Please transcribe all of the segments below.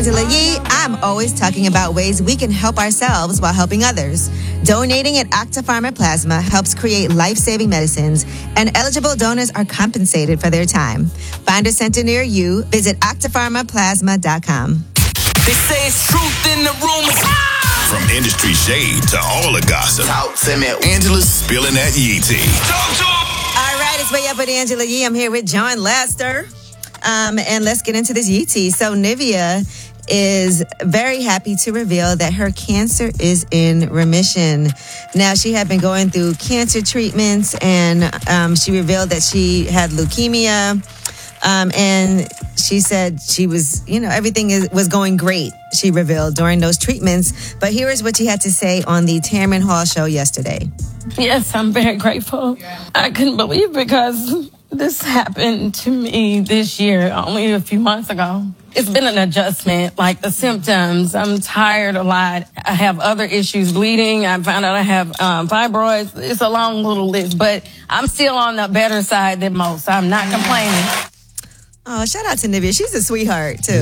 Angela Yee. I'm always talking about ways we can help ourselves while helping others. Donating at Octapharma Plasma helps create life-saving medicines, and eligible donors are compensated for their time. Find a center near you. Visit octapharmaplasma.com. They say it's truth in the rumors. From industry shade to all the gossip, Angela's spilling that Yee tea. All right, it's Way Up with Angela Yee. I'm here with John Laster. And let's get into this Yee tea. So Nivea is very happy to reveal that her cancer is in remission. Now, she had been going through cancer treatments, and she revealed that she had leukemia. And she said she was, everything was going great, she revealed, during those treatments. But here is what she had to say on the Tamron Hall show yesterday. Yes, I'm very grateful. I couldn't believe it because this happened to me this year, only a few months ago. It's been an adjustment, like the symptoms. I'm tired a lot. I have other issues, bleeding. I found out I have fibroids. It's a long little list, but I'm still on the better side than most. I'm not complaining. Oh, shout out to Nivea. She's a sweetheart, too.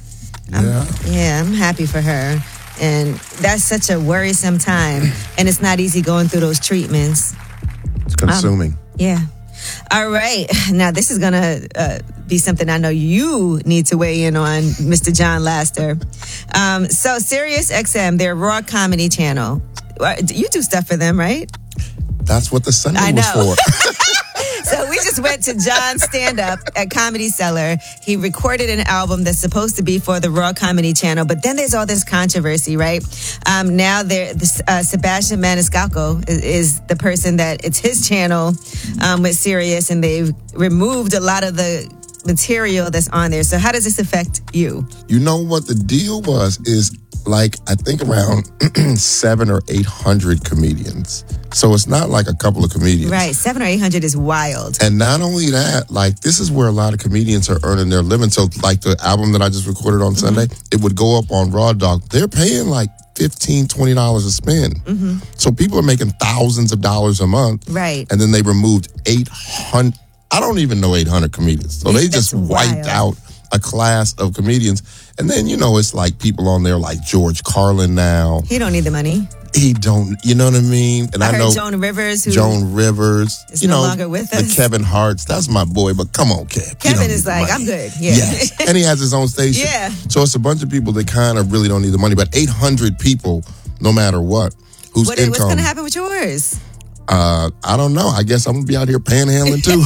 Yeah. I'm happy for her. And that's such a worrisome time. And it's not easy going through those treatments. It's consuming. Yeah. All right. Now, this is going to be something I know you need to weigh in on, Mr. John Laster. So, SiriusXM, their Raw comedy channel. You do stuff for them, right? That's what the Sunday was for. So we just went to John's stand-up at Comedy Cellar. He recorded an album that's supposed to be for the Raw Comedy Channel, but then there's all this controversy, right? Now Sebastian Maniscalco is the person that it's his channel with Sirius, and they've removed a lot of the material that's on there. So how does this affect you? You know what the deal was is, like, I think around 700 or 800 comedians. So it's not like a couple of comedians. Right, 700 or 800 is wild. And not only that, like, this is where a lot of comedians are earning their living. So, like, the album that I just recorded on Sunday, it would go up on Raw Dog. They're paying like $15, $20 a spin. So people are making thousands of dollars a month. Right. And then they removed 800. I don't even know 800 comedians. So they just wiped out a class of comedians. And then, it's like people on there like George Carlin now. He don't need the money. He don't, you know what I mean? And I heard know Joan Rivers. Joan Rivers. Is no longer with us. The Kevin Hart's. That's my boy, but come on, Kev. Kevin is like, I'm good. Yeah. Yes. And he has his own station. Yeah. So it's a bunch of people that kind of really don't need the money. But 800 people, no matter what, whose income. What's going to happen with yours? I don't know. I guess I'm going to be out here panhandling too.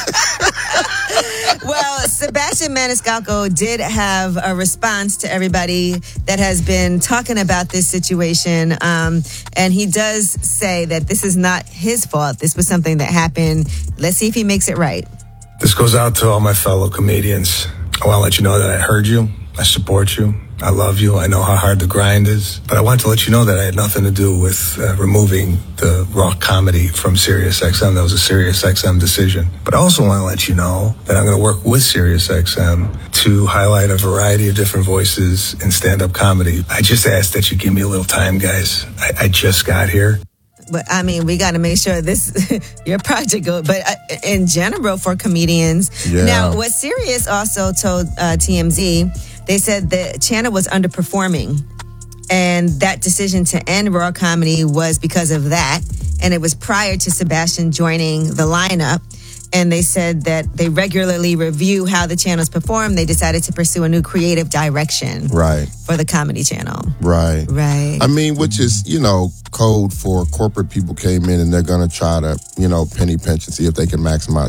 Well, Sebastian Maniscalco did have a response to everybody that has been talking about this situation. And he does say that this is not his fault. This was something that happened. Let's see if he makes it right. This goes out to all my fellow comedians. I want to let you know that I heard you. I support you. I love you. I know how hard the grind is. But I want to let you know that I had nothing to do with removing the Raw comedy from SiriusXM. That was a SiriusXM decision. But I also want to let you know that I'm going to work with SiriusXM to highlight a variety of different voices in stand-up comedy. I just ask that you give me a little time, guys. I just got here. But I mean, we got to make sure your project goes. But in general, for comedians. Yeah. Now, what Sirius also told TMZ, they said the channel was underperforming. And that decision to end Raw comedy was because of that. And it was prior to Sebastian joining the lineup. And they said that they regularly review how the channels perform. They decided to pursue a new creative direction for the comedy channel. Right. Right. I mean, which is, code for corporate people came in and they're going to try to, penny pinch and see if they can maximize